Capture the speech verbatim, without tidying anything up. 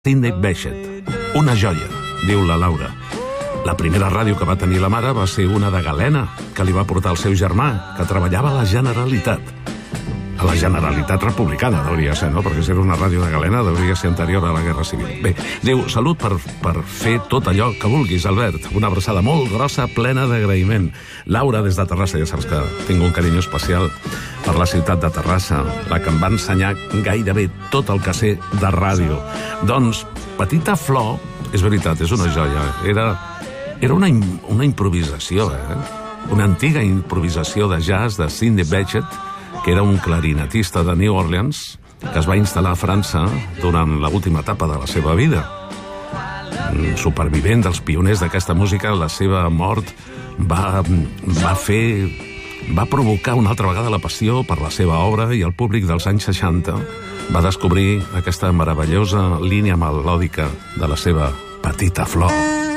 Sidney Bechet. Una joia, diu la Laura. La primera ràdio que va tenir la mare va ser una de galena, que li va portar el seu germà, que treballava a la Generalitat. A la Generalitat Republicana, hauria ser, no? Perquè si era una ràdio de galena, hauria ser anterior a la Guerra Civil. Bé, diu, salut per, per fer tot allò que vulguis, Albert. Una abraçada molt grossa, plena d'agraïment. Laura, des de Terrassa, ja saps que tinc un carinyo especial per la ciutat de Terrassa, la que em va ensenyar gairebé tot el que sé de ràdio. Doncs, Petita Flor, és veritat, és una joia. Era, era una, una improvisació, eh? Una antiga improvisació de jazz de Sidney Bechet, que era un clarinetista de New Orleans, que es va instal·lar a França durant l'última etapa de la seva vida. Supervivent dels pioners d'aquesta música, la seva mort va, va fer... va provocar una altra vegada la passió per la seva obra, i el públic dels anys seixanta va descobrir aquesta meravellosa línia melòdica de la seva Petita Flor.